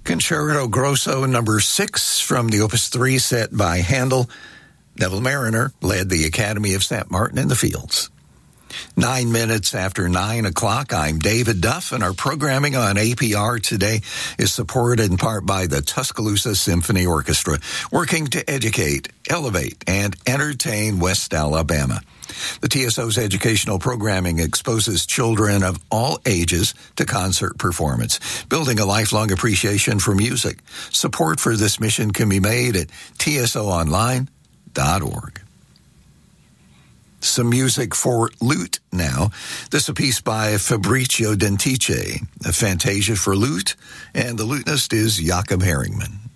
Concerto Grosso number 6 from the Opus 3 set by Handel. Neville Mariner led the Academy of St. Martin in the Fields. 9 minutes after 9 o'clock, I'm David Duff, and our programming on APR today is supported in part by the Tuscaloosa Symphony Orchestra, working to educate, elevate, and entertain West Alabama. The TSO's educational programming exposes children of all ages to concert performance, building a lifelong appreciation for music. Support for this mission can be made at tsoonline.org. Some music for lute now. This is a piece by Fabrizio Dentice, a Fantasia for lute, and the lutenist is Jakob Herringman.